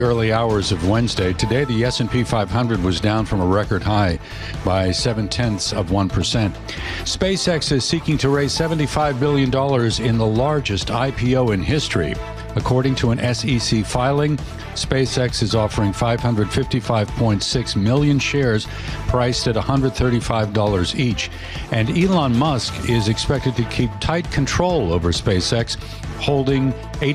Early hours of Wednesday. Today, the S&P 500 was down from a record high by 0.7%. SpaceX is seeking to raise $75 billion in the largest IPO in history. According to an SEC filing, SpaceX is offering 555.6 million shares priced at $135 each. And Elon Musk is expected to keep tight control over SpaceX, holding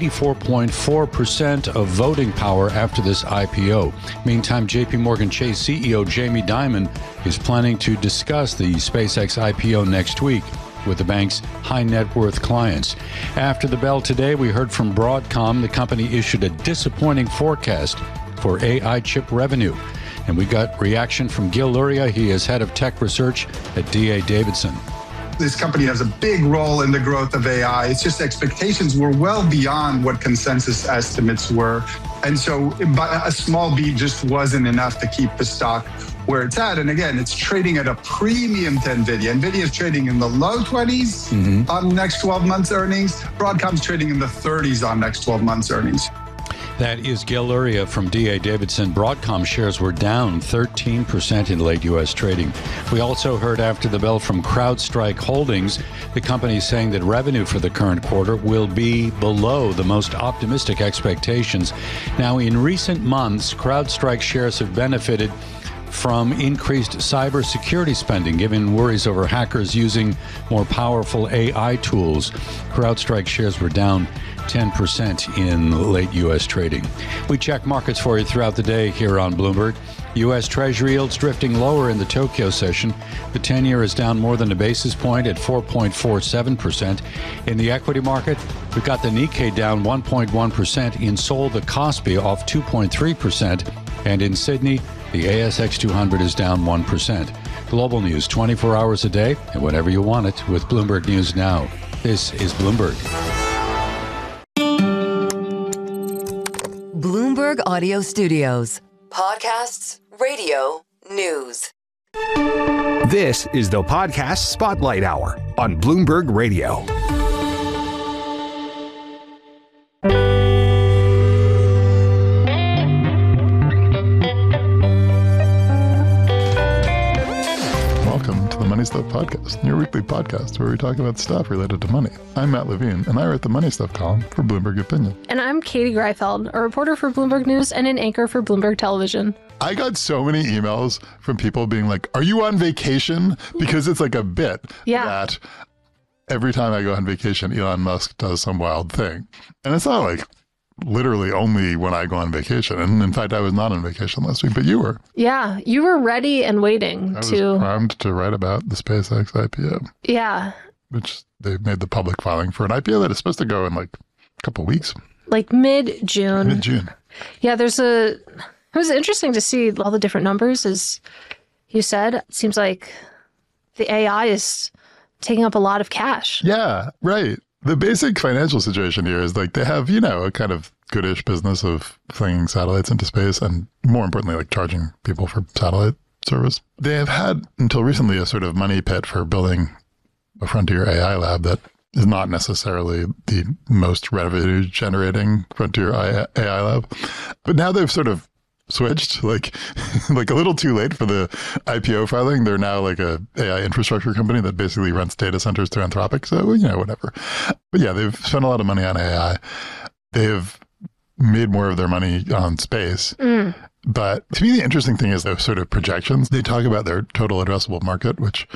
84.4% of voting power after this IPO. Meantime, JP Morgan Chase CEO Jamie Dimon is planning to discuss the SpaceX IPO next week with the bank's high net worth clients. After the bell today, we heard from Broadcom. The company issued a disappointing forecast for AI chip revenue. And we got reaction from Gil Luria. He is head of tech research at D.A. Davidson. This company has a big role in the growth of AI. It's just expectations were well beyond what consensus estimates were. And so a small beat just wasn't enough to keep the stock where it's at. And again, it's trading at a premium to NVIDIA. NVIDIA is trading in the low 20s on next 12 months earnings. Broadcom's trading in the 30s on next 12 months earnings. That is Gil Luria from D.A. Davidson. Broadcom shares were down 13% in late U.S. trading. We also heard after the bell from CrowdStrike Holdings, the company saying that revenue for the current quarter will be below the most optimistic expectations. Now, in recent months, CrowdStrike shares have benefited from increased cybersecurity spending, given worries over hackers using more powerful AI tools. CrowdStrike shares were down 10% in late U.S. trading. We check markets for you throughout the day here on Bloomberg. U.S. Treasury yields drifting lower in the Tokyo session. The 10-year is down more than a basis point at 4.47%. In the equity market, we've got the Nikkei down 1.1%. In Seoul, the Kospi off 2.3%. And in Sydney, the ASX 200 is down 1%. Global news 24 hours a day and whenever you want it with Bloomberg News Now. This is Bloomberg. Bloomberg Audio Studios. Podcasts, radio, news. This is the Podcast Spotlight Hour on Bloomberg Radio. Welcome to the Money Stuff Podcast, your weekly podcast where we talk about stuff related to money. I'm Matt Levine, and I write the Money Stuff column for Bloomberg Opinion. And I'm Katie Greifeld, a reporter for Bloomberg News and an anchor for Bloomberg Television. I got so many emails from people being like, are you on vacation? Because it's like a bit that every time I go on vacation, Elon Musk does some wild thing. And it's not like literally only when I go on vacation. And in fact, I was not on vacation last week, but you were. Yeah, you were ready and waiting I was primed to write about the SpaceX IPO. Yeah. Which they made the public filing for an IPO that is supposed to go in like a couple of weeks. Like mid-June. Mid-June. Yeah, it was interesting to see all the different numbers, as you said. It seems like the AI is taking up a lot of cash. Yeah, right. The basic financial situation here is like they have, a kind of goodish business of flinging satellites into space and more importantly, like charging people for satellite service. They have had until recently a sort of money pit for building a frontier AI lab that is not necessarily the most revenue generating frontier AI lab. But now they've sort of switched, like a little too late for the IPO filing. They're now like a AI infrastructure company that basically rents data centers through Anthropic. So, whatever. But yeah, they've spent a lot of money on AI. They've made more of their money on space. But to me, the interesting thing is those sort of projections. They talk about their total addressable market, which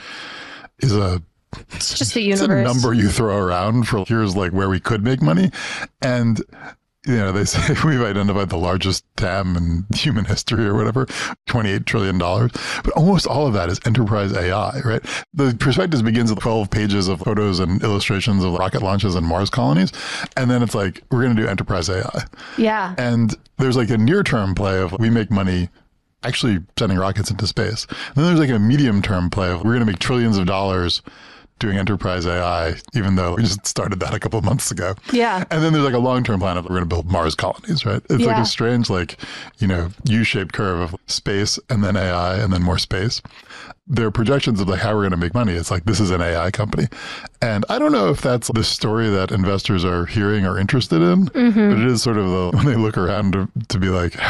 is it's just the universe. It's a number you throw around for here's like where we could make money. And they say we've identified the largest TAM in human history or whatever, $28 trillion. But almost all of that is enterprise AI, right? The prospectus begins with 12 pages of photos and illustrations of rocket launches and Mars colonies. And then it's like, we're going to do enterprise AI. Yeah. And there's like a near-term play of we make money actually sending rockets into space. And then there's like a medium-term play of we're going to make trillions of dollars doing enterprise AI, even though we just started that a couple of months ago. Yeah. And then there's like a long-term plan of we're going to build Mars colonies, right? It's like a strange, U-shaped curve of space and then AI and then more space. their projections of like how we're going to make money, it's like, this is an AI company. And I don't know if that's the story that investors are hearing or interested in, but it is sort of when they look around to be like,